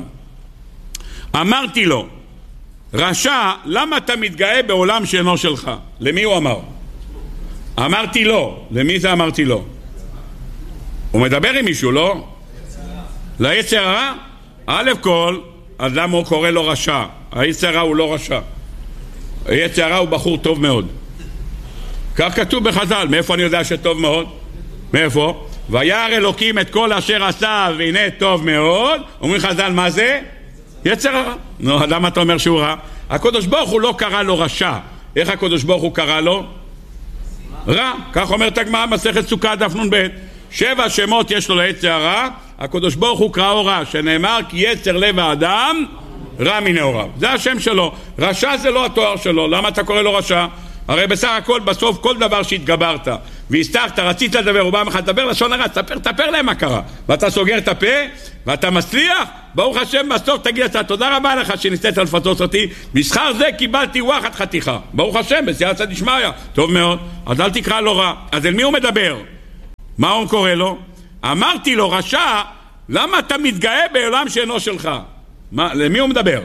אמרתי לו, רשע, למה אתה מתגאה בעולם שאינו שלך? למי הוא אמר? אמרתי לו. למי זה אמרתי לו? הוא מדבר עם מישהו, לא? ליצר הרע? א' כל, אז למה הוא קורא לו רשע? היצר הרע הוא לא רשע. היצר הרע הוא בחור טוב מאוד. כך כתוב בחז"ל. מאיפה אני יודע שטוב מאוד? מאיפה? וירא אלוקים את כל אשר עשה והנה טוב מאוד. אומרים חז"ל, מה זה? יצר הרע. נו, למה אתה אומר שהוא רע? הקדוש ברוך הוא לא קרא לו רשע. איך הקדוש ברוך הוא קרא לו? רע. כך אומרת הגמרא מסכת סוכה דף נ"ב. 7 שמות יש לו ליצר הרע. הקדוש ברוך הוא קראו רע, שנאמר כי יצר לב האדם רע מנעוריו. זה השם שלו. רשע זה לא התואר שלו. למה אתה קורא לו רשע? הרי בסך הכל בסוף כל דבר שהתגברת והסתרת, רצית לדבר, הוא בא לך לדבר לשון הרע, תספר להם מה קרה, ואתה סוגר את הפה ואתה מצליח, ברוך השם בסוף תגיד אתה תודה רבה לך שניסית לפתות אותי, בשכר זה קיבלתי וואחד חתיכה, ברוך השם בסייעתא דשמיא. טוב מאוד, אז אל תקרא לו רע. אז אל מי הוא מדבר? מה הוא קורא לו? אמרתי לו, רשע, למה אתה מתגאה בעולם שאינו שלך? למי הוא מדבר?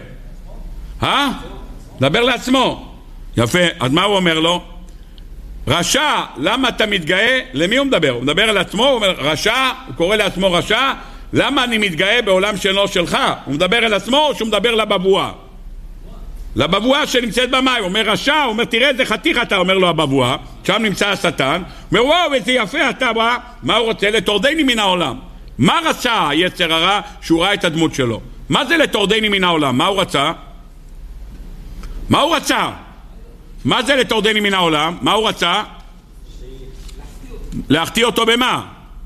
דבר לעצמו. יפה, אז מה הוא אומר לו? רשע, למה אתה מתגאה? למי הוא מדבר? הוא מדבר על עצמו, הוא אומר רשע, הוא קורא לעצמו רשע, למה אני מתגאה בעולם שאינו שלך? הוא מדבר על עצמו או שהוא מדבר לבבואה? לבבואה שנמצאת במים. הוא אומר רשע, הוא אומר תראה איזה חתיך אתה, אומר לו הבבואה, שם נמצא השטן, הוא אומר וואו איזה יפה אתה בא, מה הוא רוצה? לתורדני מן העולם. מה רצה היצר הרע שהוא ראה את הדמות שלו? מה זה לתורדני מן העולם? מה הוא רצה? מה הוא רצה? מה זה לתורדני מן העולם? מה הוא רצה? להחטיא אותו במה?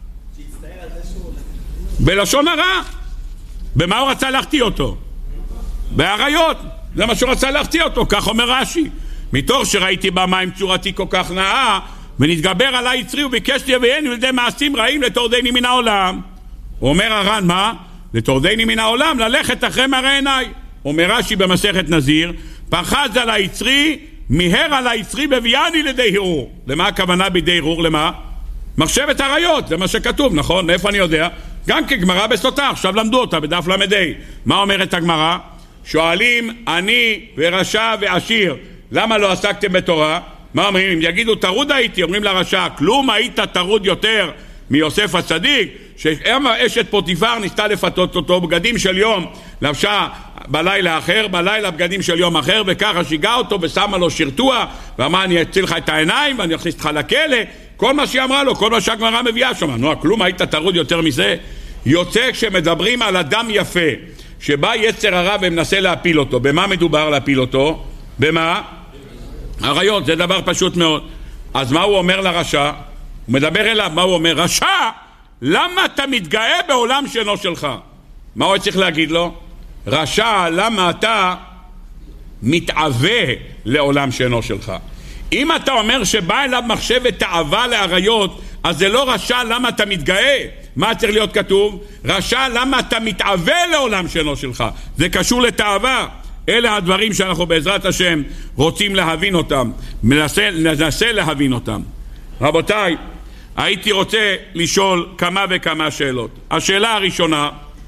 בלשון הרע. במה הוא רצה להחטיא אותו? בעריות. זה מה שהוא רצה להחטיא אותו, כך אומר רש"י. מתוך שראיתי במים צורתי כל כך נאה ונתגבר עלי יצרי וביקש להביאני לידי מעשים רעים לתורדני מן העולם. הוא אומר הר"ן, מה? לתורדני מן העולם, ללכת אחרי מראה עיניי. אומר רש"י במסכת נזיר, פחז על היצרי, מיהר על היצרי בביאני לידי הרהור. למה הכוונה בידי הרהור? למה? מחשבת עריות, זה מה שכתוב, נכון? מאיפה אני יודע? גם כגמרא בסוטה, עכשיו למדו אותה בדף למדי. מה אומרת הגמרא? שואלים אני ורשע ועשיר, למה לא עסקתם בתורה? מה אומרים? אם יגידו טרוד הייתי, אומרים לרשע, כלום היית טרוד יותר מיוסף הצדיק, שאשת פוטיפר ניסתה לפתות אותו, בגדים של יום לבשה בלילה אחר, בלילה בגדים של יום אחר, וככה שיגעה אותו ושמה לו שרטוע ואמרה אני אציל לך את העיניים ואני אכניס אותך לכלא. כל מה שהיא אמרה לו, כל מה שהגמרא מביאה שם. נו, כלום היית טרוד יותר מזה? יוצא כשמדברים על אדם יפה שבא יצר הרע ומנסה להפיל אותו, במה מדובר להפיל אותו? במה? עריות, זה דבר פשוט מאוד. אז מה הוא אומר לרשע? הוא מדבר אליו, מה הוא אומר? רשע, למה אתה מתגאה בעולם שאינו שלך? מה הוא צריך להגיד לו? רשע, למה אתה מתאווה לעולם שאינו שלך? אם אתה אומר שבא אליו מחשבת תאווה לעריות, אז זה לא רשע, למה אתה מתגאה? מה צריך להיות כתוב? רשע, למה אתה מתאווה לעולם שאינו שלך? זה קשור לתאווה. אלה הדברים שאנחנו בעזרת השם רוצים להבין אותם, ננסה להבין אותם. רבותיי, הייתי רוצה לשאול כמה וכמה שאלות. השאלה הראשונה,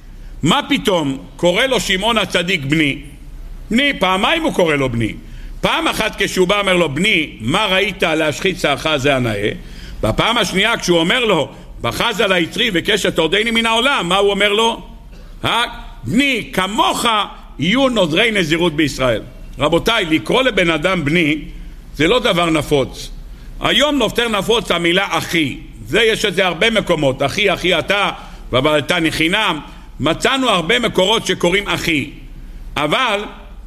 מה פתאום קורא לו שמעון הצדיק בני? בני, פעמיים הוא קורא לו בני. פעם אחת כשהוא בא אומר לו בני, מה ראית להשחית שערך זה הנאה? בפעם השנייה כשהוא אומר לו בחז על היצרי וקשת תורדני מן העולם, מה הוא אומר לו? בני, כמוך יהיו נודרי נזירות בישראל. רבותיי, לקרוא לבן אדם בני זה לא דבר נפוץ. היום יותר נפוץ המילה אחי. זה יש את זה הרבה מקומות, אחי אחי אתה ובלתני חינם. מצאנו הרבה מקורות שקוראים אחי, אבל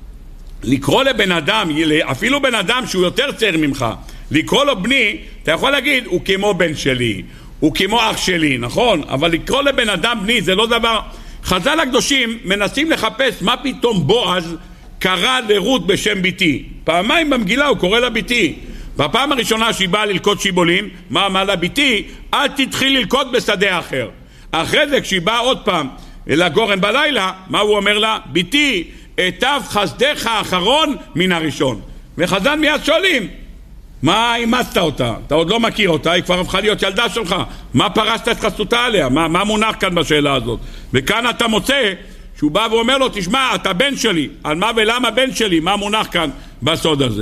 לקרוא לבן אדם, אפילו בן אדם שהוא יותר צעיר ממך, לקרוא לו בני, אתה יכול להגיד הוא כמו בן שלי, הוא כמו אח שלי, נכון? אבל לקרוא לבן אדם בני זה לא דבר. חז"ל הקדושים מנסים לחפש מה פתאום בועז קרא לרות בשם ביתי. פעמיים במגילה הוא קורא לה ביתי. בפעם הראשונה שהיא באה ללקוט שיבולים, מה אמר לה? ביתי, אל תתחיל ללקוט בשדה אחר. אחרי זה כשהיא באה עוד פעם לגורן בלילה, מה הוא אומר לה? ביתי, אטב חסדך האחרון מן הראשון. וחז"ל מיד שואלים, מה אימצת אותה? אתה עוד לא מכיר אותה, היא כבר הפכה להיות ילדה שלך. מה פרסת את חסותה עליה? מה מונח כאן בשאלה הזאת? וכאן אתה מוצא שהוא בא ואומר לו, תשמע, אתה בן שלי. על מה ולמה בן שלי? מה מונח כאן בסוד הזה?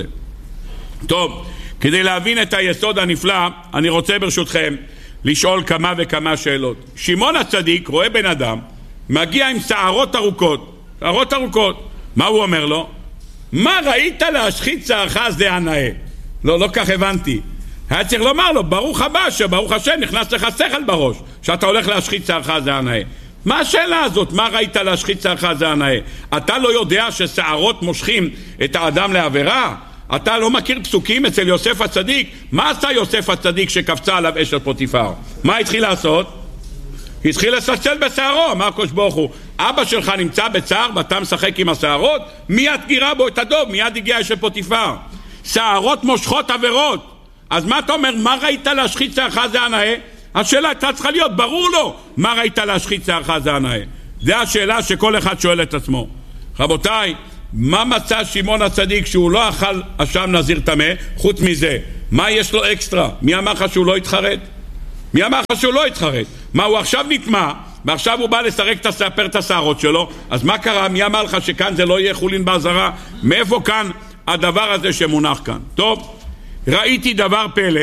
טוב, כדי להבין את היסוד הנפלא, אני רוצה ברשותכם לשאול כמה וכמה שאלות. שמעון הצדיק רואה בן אדם, מגיע עם שערות ארוכות, שערות ארוכות. מה הוא אומר לו? מה ראית להשחית שערך זה הנאה? לא כך הבנתי. היה צריך לומר לו, ברוך הבא, שברוך השם נכנס לך שכל בראש, שאתה הולך להשחית שערך זה הנאה. מה השאלה הזאת? מה ראית להשחית שערך זה הנאה? אתה לא יודע ששערות מושכים את האדם לעבירה? אתה לא מכיר פסוקים אצל יוסף הצדיק? מה עשה יוסף הצדיק שקפצה עליו אשת פוטיפר? מה התחיל לעשות? התחיל לסצל בשערו. אמר הקדוש ברוך הוא, אבא שלך נמצא בצער ואתה משחק עם השערות? מיד גירה בו את הדוב, מיד הגיע אשת פוטיפר. שערות מושכות עבירות. אז מה אתה אומר? מה ראית להשחית שערך זה הנאה? השאלה הייתה צריכה להיות ברור לו, מה ראית להשחית שערך זה הנאה? זה השאלה שכל אחד שואל את עצמו. רבותיי, מה מצא שמעון הצדיק שהוא לא אכל אשם נזיר טמא? חוץ מזה, מה יש לו אקסטרה? מי אמר לך שהוא לא יתחרט? מי אמר לך שהוא לא יתחרט? מה, הוא עכשיו נטמע ועכשיו הוא בא לסרק את השערות שלו? אז מה קרה? מי אמר לך שכאן זה לא יהיה חולין בעזרה? מאיפה כאן הדבר הזה שמונח כאן? טוב, ראיתי דבר פלא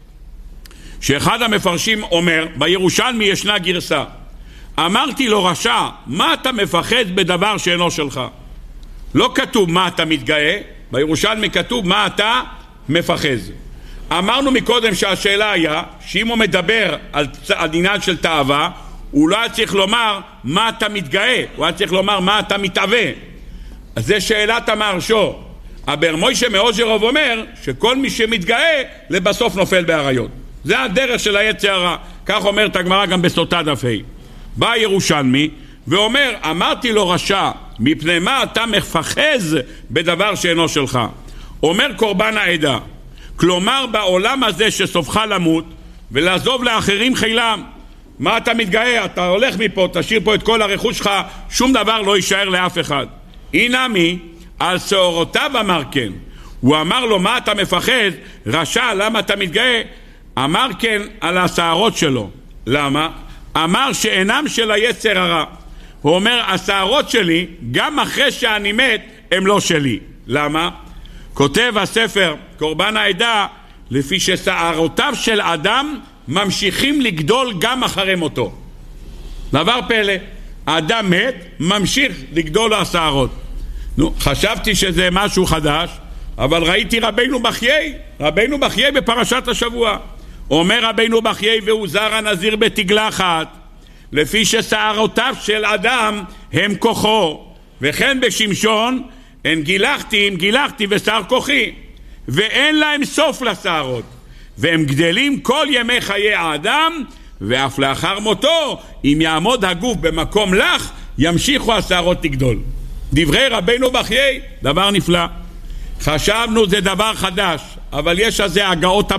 שאחד המפרשים אומר, בירושלמי ישנה גרסה, אמרתי לו רשע, מה אתה מפחד בדבר שאינו שלך? לא כתוב מה אתה מתגאה, בירושלמי כתוב מה אתה מפחז. אמרנו מקודם שהשאלה היה, שאם הוא מדבר על עניין של תאווה, הוא לא היה צריך לומר מה אתה מתגאה, הוא היה צריך לומר מה אתה מתאווה. אז זה שאלת המהרשו. אבל מוישה מאוז'רוב אומר שכל מי שמתגאה לבסוף נופל בעריות. זה הדרך של היצר הרע. כך אומרת הגמרא גם בסוטה דף ה'. בא ירושלמי ואומר, אמרתי לו רשע, מפני מה אתה מפחז בדבר שאינו שלך? אומר קורבן העדה, כלומר בעולם הזה שסופך למות ולעזוב לאחרים חילם. מה אתה מתגאה? אתה הולך מפה, תשאיר פה את כל הרכוש שלך, שום דבר לא יישאר לאף אחד. הנה מי על שעורותיו אמר כן. הוא אמר לו, מה אתה מפחד? רשע, למה אתה מתגאה? אמר כן על השערות שלו. למה? אמר שאינם של היצר הרע. הוא אומר, השערות שלי, גם אחרי שאני מת, הם לא שלי. למה? כותב הספר, קורבן העדה, לפי ששערותיו של אדם ממשיכים לגדול גם אחרי מותו. דבר פלא, האדם מת, ממשיך לגדול לו השערות. חשבתי שזה משהו חדש, אבל ראיתי רבינו בחיי בפרשת השבוע. אומר רבינו בחיי, והוא זר הנזיר בתגלחת, לפי ששערותיו של אדם הם כוחו, וכן בשמשון הן גילחתי ושר כוחי, ואין להם סוף לשערות, והם גדלים כל ימי חיי האדם, ואף לאחר מותו, אם יעמוד הגוף במקום לך, ימשיכו השערות לגדול. דברי רבינו בחיי, דבר נפלא. חשבנו זה דבר חדש, אבל יש על זה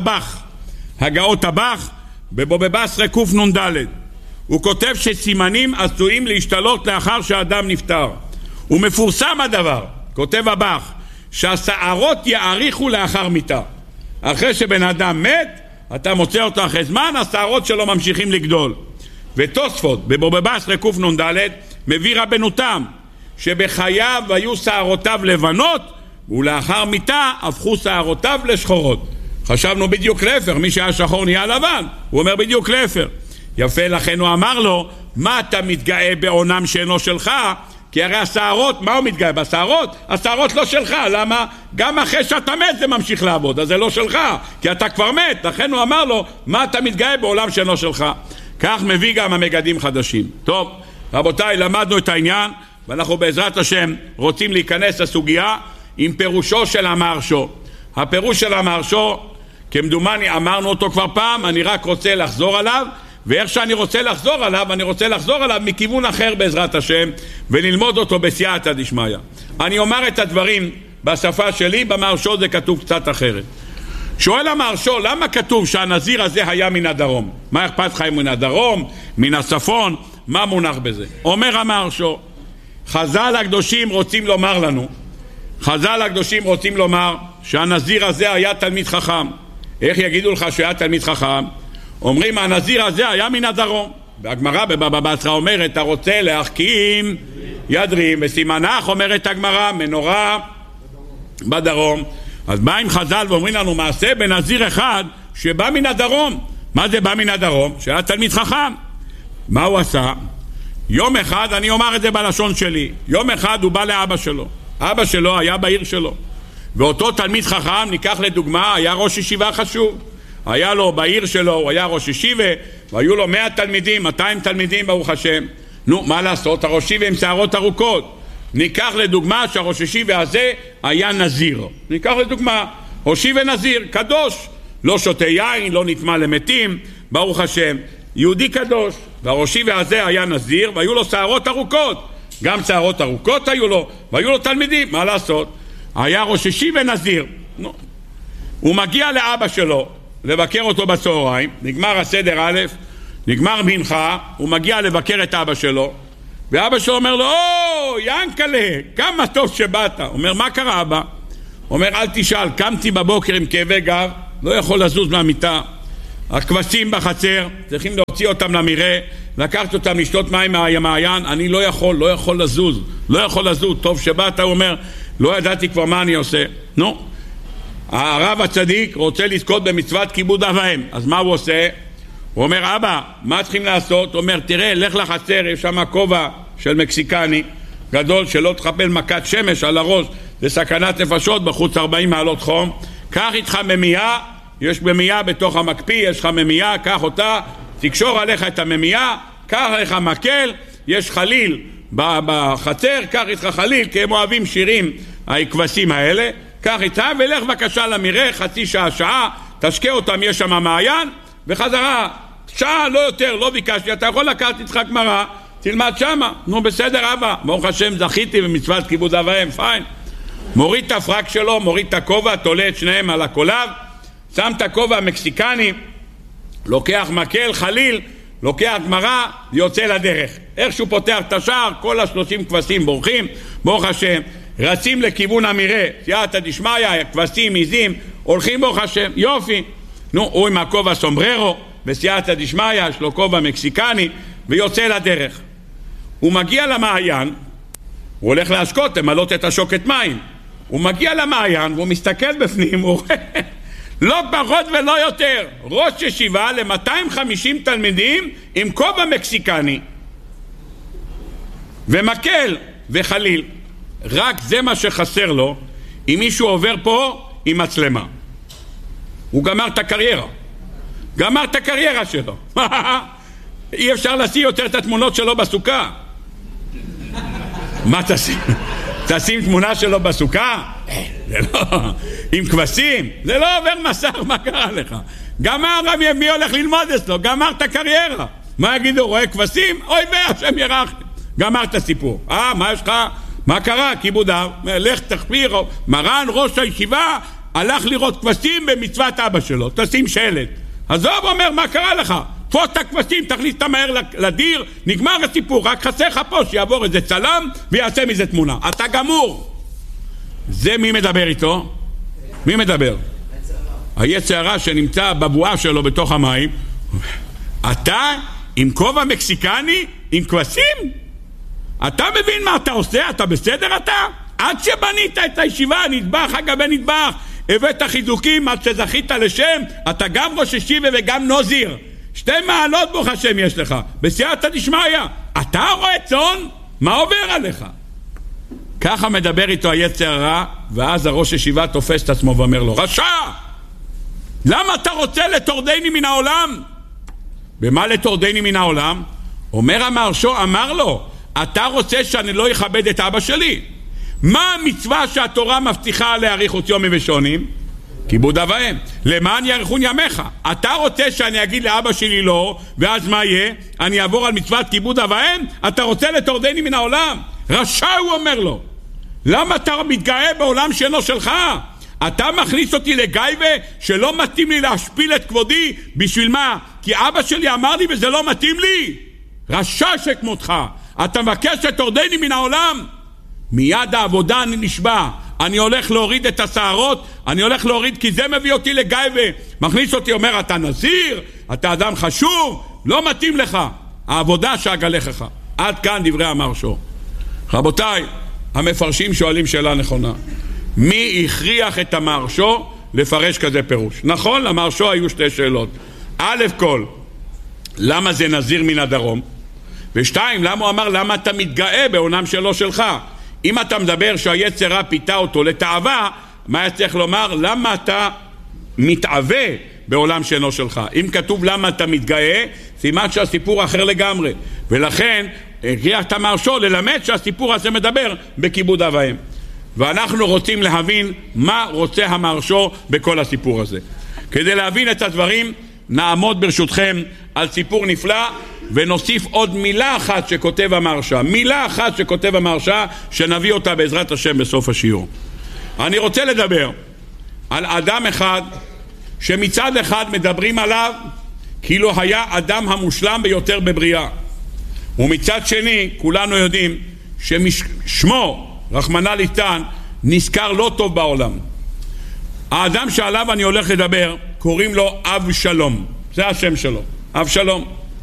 הגאות הבח בבבא בתרא קנ"ד. הוא כותב שסימנים עשויים להשתלות לאחר שהאדם נפטר. הוא מפורסם הדבר, כותב הבח, שהשערות יאריכו לאחר מיתה. אחרי שבן אדם מת, אתה מוצא אותו אחרי זמן, השערות שלו ממשיכים לגדול. ותוספות בבבא בתרא קנ"ד מביא רבנותם, שבחייו היו שערותיו לבנות, ולאחר מיתה הפכו שערותיו לשחורות. חשבנו בדיוק להפך, מי שהיה שחור נהיה לבן, הוא אומר בדיוק להפך. יפה, לכן הוא אמר לו, מה אתה מתגאה בעונם שאינו שלך? כי הרי השערות, מה הוא מתגאה? בשערות? השערות לא שלך, למה? גם אחרי שאתה מת זה ממשיך לעבוד, אז זה לא שלך, כי אתה כבר מת. לכן הוא אמר לו, מה אתה מתגאה בעולם שאינו שלך? כך מביא גם המגדים חדשים. טוב, רבותיי, למדנו את העניין, ואנחנו בעזרת השם רוצים להיכנס לסוגיה עם פירושו של המהרש"א. הפירוש של המהרש"א, כמדומני אמרנו אותו כבר פעם, אני רק רוצה לחזור עליו, ואיך שאני רוצה לחזור עליו, אני רוצה לחזור עליו מכיוון אחר בעזרת השם, וללמוד אותו בסייעתא דשמיא. אני אומר את הדברים בשפה שלי, במהרש"א זה כתוב קצת אחרת. שואל המהרש"א, למה כתוב שהנזיר הזה היה מן הדרום? מה אכפת לך מן הדרום, מן הצפון? מה מונח בזה? אומר המהרש"א, חז"ל הקדושים רוצים לומר לנו, חז"ל הקדושים רוצים לומר שהנזיר הזה היה תלמיד חכם. איך יגידו לך שהיה תלמיד חכם? אומרים הנזיר הזה היה מן הדרום. והגמרא בבבא בתרא אומרת, אתה רוצה להחכים ידרים, וסימנך אומרת הגמרא, מנורה בדרום. אז באים חז"ל ואומרים לנו מעשה בנזיר אחד שבא מן הדרום. מה זה בא מן הדרום? שהיה תלמיד חכם. מה הוא עשה? יום אחד, אני אומר את זה בלשון שלי, יום אחד הוא בא לאבא שלו. אבא שלו היה בעיר שלו, ואותו תלמיד חכם, ניקח לדוגמה, היה ראש ישיבה חשוב. היה לו בעיר שלו, הוא היה ראש ישיבה, והיו לו 100 תלמידים, 200 תלמידים ברוך השם. נו, מה לעשות? הראש ישיבה עם שערות ארוכות. ניקח לדוגמה שהראש ישיבה הזה היה נזיר. ניקח לדוגמה, ראש ישיבה נזיר, קדוש, לא שותה יין, לא נטמא למתים, ברוך השם, יהודי קדוש. והראש ישיבה הזה היה נזיר, והיו לו שערות ארוכות. גם שערות ארוכות היו לו, והיו לו תלמידים, מה לעשות? היה ראש ישיבה נזיר. נו. הוא מגיע לאבא שלו, לבקר אותו בצהריים, נגמר הסדר א', נגמר מנחה, הוא מגיע לבקר את אבא שלו, ואבא שלו אומר לו, ינקלה, כמה טוב שבאת. אומר, מה קרה אבא? אומר, אל תשאל, קמתי בבוקר עם כאבי גב, לא יכול לזוז מהמיטה, הכבשים בחצר, צריכים להוציא אותם למראה, לקחת אותם לשתות מים מהמעיין, אני לא יכול לזוז, טוב שבאת. הוא אומר, לא ידעתי כבר מה אני עושה. נו, הרב הצדיק רוצה לזכות במצוות כיבוד אב ואם, אז מה הוא עושה? הוא אומר, אבא, מה צריכים לעשות? הוא אומר, תראה, לך לחצר, יש שם כובע של מקסיקני גדול, שלא תחפל מכת שמש על הראש, זה סכנת נפשות, בחוץ 40 מעלות חום. קח איתך ממייה, יש ממייה בתוך המקפיא, יש לך ממייה, קח אותה, תקשור עליך את הממייה, קח לך מקל, יש חליל בחצר, קח איתך חליל, כי הם אוהבים שירים הכבשים האלה, קח איתה ולך בבקשה למראה, חצי שעה, תשקה אותם, יש שם מעיין, וחזרה, שעה, לא יותר, לא ביקשתי, אתה יכול לקחת איתך גמרא, תלמד שמה. נו בסדר אבא, ברוך השם זכיתי במצוות כיבוד אב ואם, פיין. מוריד את הפרק שלו, מוריד את הכובע, תולה את שניהם על הקולב, שם את הכובע המקסיקני, לוקח מקל, חליל, לוקח גמרא, יוצא לדרך. איך שהוא פותח את השער, כל 30 כבשים בורחים, ברוך השם, רצים לכיוון המראה, סייעתא דשמיא, כבשים, עיזים, הולכים ברוך השם, יופי. נו, הוא עם הכובע סומבררו, בסייעתא דשמיא, יש לו כובע מקסיקני, ויוצא לדרך. הוא מגיע למעיין, הוא הולך להשקות, למלות את השוקת מים. הוא מגיע למעיין, והוא מסתכל בפנים, הוא רואה, לא פחות ולא יותר, ראש ישיבה ל-250 תלמידים עם כובע מקסיקני, ומקל וחליל. רק זה מה שחסר לו, אם מישהו עובר פה עם מצלמה. הוא גמר את הקריירה. גמר את הקריירה שלו. אי אפשר לשים יותר את התמונות שלו בסוכה. מה תשים? תשים תמונה שלו בסוכה? זה לא. עם כבשים? זה לא עובר מסך, מה קרה לך? גמר, מי הולך ללמוד אצלו? גמר את הקריירה. מה יגידו? רואה כבשים? אוי והשם ירח. גמר את הסיפור. מה יש לך? מה קרה? כיבוד אב. לך תחפיר. מרן ראש הישיבה הלך לראות כבשים במצוות אבא שלו. תשים שלט. עזוב, אומר, מה קרה לך? תפוס את הכבשים, תכניס אותם מהר לדיר, נגמר הסיפור, רק חסר לך פה שיעבור איזה צלם ויעשה מזה תמונה. אתה גמור. זה מי מדבר איתו? מי מדבר? היצר הרע שנמצא בבועה שלו בתוך המים. אתה עם כובע מקסיקני עם כבשים? אתה מבין מה אתה עושה? אתה בסדר אתה? עד שבנית את הישיבה, נדבך אגב נדבך, הבאת חיזוקים עד שזכית לשם, אתה גם ראש ישיבה וגם נוזיר. 2 מעלות ברוך השם יש לך, בסייעתא דשמיא. אתה רואה צאן? מה עובר עליך? ככה מדבר איתו היצר הרע, ואז הראש ישיבה תופס את עצמו ואומר לו, רשע! למה אתה רוצה לטורדני מן העולם? במה לטורדני מן העולם? אומר המהרש"א, אמר לו, אתה רוצה שאני לא אכבד את אבא שלי? מה המצווה שהתורה מבטיחה לאריכות יומים ושונים? כיבוד אב ואם. למען יאריכון ימיך. אתה רוצה שאני אגיד לאבא שלי לא, ואז מה יהיה? אני אעבור על מצוות כיבוד אב ואם? אתה רוצה לטורדני מן העולם? רשע, הוא אומר לו. למה אתה מתגאה בעולם שאינו שלך? אתה מכניס אותי לגייבה שלא מתאים לי להשפיל את כבודי. בשביל מה? כי אבא שלי אמר לי וזה לא מתאים לי. רשע שכמותך. אתה מבקש שטורדני מן העולם? מיד העבודה אני נשבע, אני הולך להוריד את השערות, אני הולך להוריד, כי זה מביא אותי לגייבה. מכניס אותי, אומר, אתה נזיר, אתה אדם חשוב, לא מתאים לך העבודה שאגלך. עד כאן דברי המהרש"א. רבותיי, המפרשים שואלים שאלה נכונה, מי הכריח את המהרש"א לפרש כזה פירוש? נכון, למהרש"א היו 2 שאלות. א' כל, למה זה נזיר מן הדרום? ו2, למה הוא אמר, למה אתה מתגאה בעונם שלו שלך? אם אתה מדבר שהיצר הרע פיתה אותו לתאווה, מה היה צריך לומר? למה אתה מתאווה בעולם שאינו שלך? אם כתוב למה אתה מתגאה, סימן שהסיפור אחר לגמרי. ולכן הכריח את המהרש"א ללמד שהסיפור הזה מדבר בכיבוד אב ואם. ואנחנו רוצים להבין מה רוצה המהרש"א בכל הסיפור הזה. כדי להבין את הדברים, נעמוד ברשותכם על סיפור נפלא, ונוסיף עוד מילה אחת שכותב המהרש"א, מילה אחת שכותב המהרש"א, שנביא אותה בעזרת השם בסוף השיעור. אני רוצה לדבר על אדם אחד שמצד אחד מדברים עליו כאילו היה אדם המושלם ביותר בבריאה, ומצד שני כולנו יודעים ששמו רחמנא ליצלן נזכר לא טוב בעולם. האדם שעליו אני הולך לדבר קוראים לו אבשלום, זה השם שלו, אבשלום.